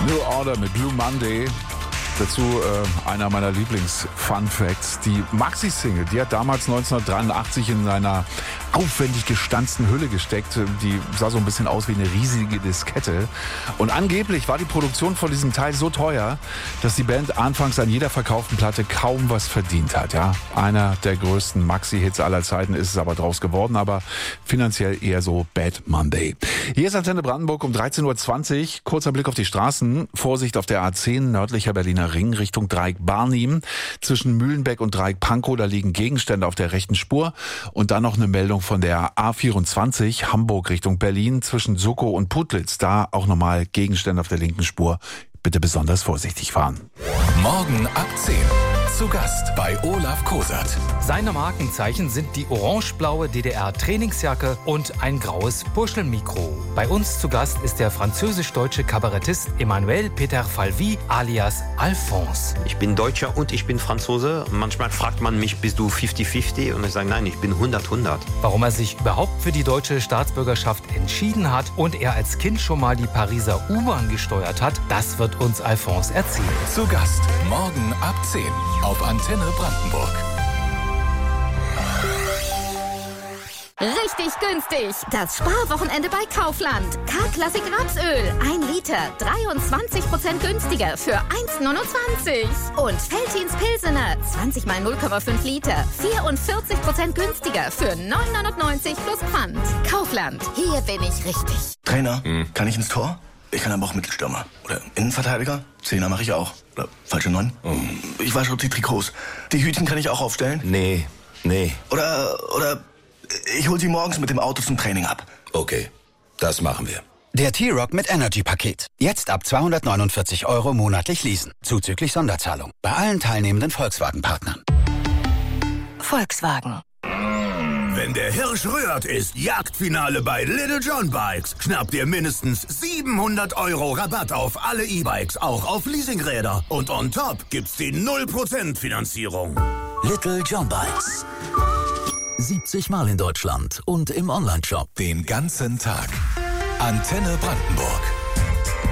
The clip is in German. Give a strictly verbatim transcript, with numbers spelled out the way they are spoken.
New Order mit Blue Monday. Dazu äh, einer meiner Lieblings-Fun-Facts. Die Maxi-Single, die hat damals neunzehnhundertdreiundachtzig in seiner aufwendig gestanzten Hülle gesteckt. Die sah so ein bisschen aus wie eine riesige Diskette. Und angeblich war die Produktion von diesem Teil so teuer, dass die Band anfangs an jeder verkauften Platte kaum was verdient hat. Ja, einer der größten Maxi-Hits aller Zeiten ist es aber draus geworden, aber finanziell eher so Bad Monday. Hier ist Antenne Brandenburg um dreizehn Uhr zwanzig. Kurzer Blick auf die Straßen. Vorsicht auf der A zehn, nördlicher Berliner Ring Richtung Dreieck Barnim. Zwischen Mühlenbeck und Dreieck Pankow, da liegen Gegenstände auf der rechten Spur. Und dann noch eine Meldung von der A vierundzwanzig, Hamburg Richtung Berlin, zwischen Suckow und Putlitz. Da auch nochmal Gegenstände auf der linken Spur. Bitte besonders vorsichtig fahren. Morgen ab zehn. Zu Gast bei Olaf Kosert. Seine Markenzeichen sind die orange-blaue D D R-Trainingsjacke und ein graues Puschelmikro. Bei uns zu Gast ist der französisch-deutsche Kabarettist Emmanuel Peter Falvy alias Alphonse. Ich bin Deutscher und ich bin Franzose. Manchmal fragt man mich, bist du fünfzig fünfzig? Und ich sage, nein, ich bin hundert hundert. Warum er sich überhaupt für die deutsche Staatsbürgerschaft entschieden hat und er als Kind schon mal die Pariser U-Bahn gesteuert hat, das wird uns Alphonse erzählen. Zu Gast morgen ab zehn auf Antenne Brandenburg. Richtig günstig. Das Sparwochenende bei Kaufland. K-Klassik Rapsöl. ein Liter. dreiundzwanzig Prozent günstiger für eins neunundzwanzig. Und Veltins Pilsener. zwanzig mal null Komma fünf Liter. vierundvierzig Prozent günstiger für neun neunundneunzig plus Pfand. Kaufland. Hier bin ich richtig. Trainer, hm. kann ich ins Tor? Ich kann aber auch Mittelstürmer. Oder Innenverteidiger. Zehner mache ich auch. Oder falsche Neun. Oh. Ich wasche die Trikots. Die Hütchen kann ich auch aufstellen. Nee, nee. Oder, oder ich hol sie morgens mit dem Auto zum Training ab. Okay, das machen wir. Der T-Rock mit Energy-Paket. Jetzt ab zweihundertneunundvierzig Euro monatlich leasen. Zuzüglich Sonderzahlung. Bei allen teilnehmenden Volkswagen-Partnern. Volkswagen. Wenn der Hirsch rührt, ist Jagdfinale bei Little John Bikes. Schnappt ihr mindestens siebenhundert Euro Rabatt auf alle E-Bikes, auch auf Leasingräder. Und on top gibt's die null Prozent Finanzierung. Little John Bikes. siebzig Mal in Deutschland und im Onlineshop. Den ganzen Tag. Antenne Brandenburg.